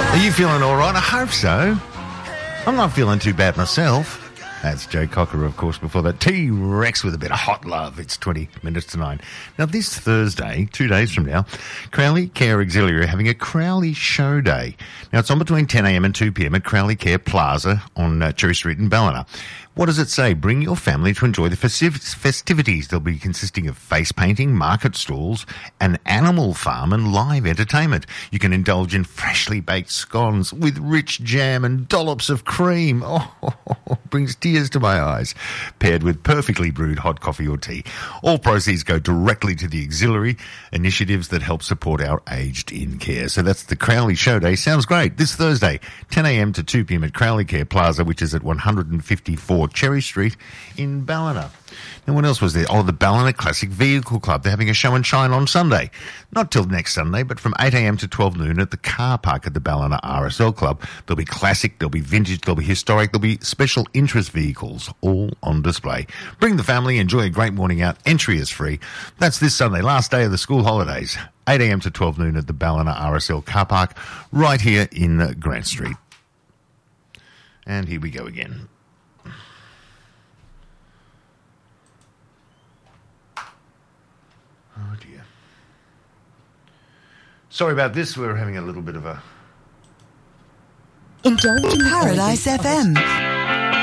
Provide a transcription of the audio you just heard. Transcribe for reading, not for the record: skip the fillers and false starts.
Are you feeling all right? I hope so. I'm not feeling too bad myself. That's Joe Cocker, of course, before that. T-Rex with a bit of hot love. It's 20 minutes to 9. Now, this Thursday, 2 days from now, Crowley Care Auxiliary are having a Crowley Show Day. Now, it's on between 10 a.m. and 2 p.m. at Crowley Care Plaza on Cherry Street in Ballina. What does it say? Bring your family to enjoy the festivities. They'll be consisting of face painting, market stalls, an animal farm and live entertainment. You can indulge in freshly baked scones with rich jam and dollops of cream. Oh, brings tears to my eyes. Paired with perfectly brewed hot coffee or tea. All proceeds go directly to the auxiliary initiatives that help support our aged in care. So that's the Crowley Show Day. Sounds great. This Thursday, 10 a.m. to 2 p.m. at Crowley Care Plaza, which is at 154 Cherry Street in Ballina. Now, what else was there? Oh, the Ballina Classic Vehicle Club. They're having a show and shine on Sunday. Not till next Sunday, but from 8 a.m. to 12 noon at the car park at the Ballina RSL Club. There'll be classic, there'll be vintage, there'll be historic, there'll be special interest vehicles, all on display. Bring the family, enjoy a great morning out. Entry is free. That's this Sunday, last day of the school holidays. 8 a.m. to 12 noon at the Ballina RSL car park, right here in Grant Street. And here we go again. Oh, dear. Sorry about this. We're having a little bit of a... Indulge in Paradise FM.